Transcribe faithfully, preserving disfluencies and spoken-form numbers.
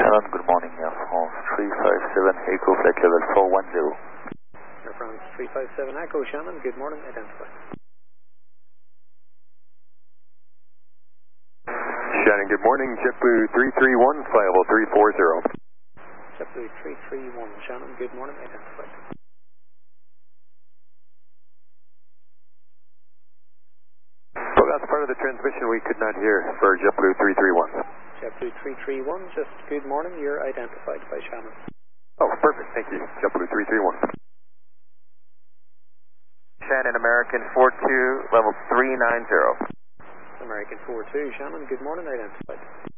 Shannon, good morning. Air France three five seven Echo, flight level four one zero. Air France three five seven Echo, Shannon, good morning, identified. Shannon, good morning. JetBlue three three one, flyable three four zero. JetBlue three three one, Shannon, good morning, identified. Well, that's part of the transmission we could not hear for JetBlue three three one. JetBlue three three one, just good morning, you're identified by Shannon. Oh, perfect, thank you. JetBlue three three one. Shannon, American four two, level three nine zero. American four two, Shannon, good morning, identified.